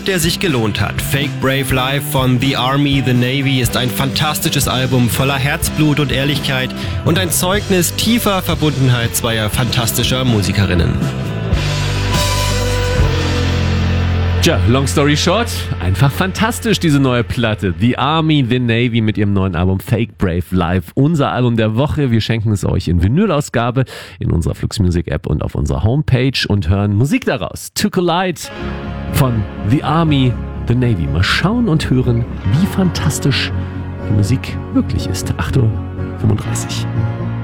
der sich gelohnt hat. Fake Brave Life von The Army, The Navy ist ein fantastisches Album voller Herzblut und Ehrlichkeit und ein Zeugnis tiefer Verbundenheit zweier fantastischer Musikerinnen. Tja, long story short, einfach fantastisch diese neue Platte. The Army, The Navy mit ihrem neuen Album Fake Brave Life. Unser Album der Woche. Wir schenken es euch in Vinylausgabe in unserer Flux Music App und auf unserer Homepage und hören Musik daraus. To Collide von The Army, The Navy. Mal schauen und hören, wie fantastisch die Musik wirklich ist. 8:35 Uhr.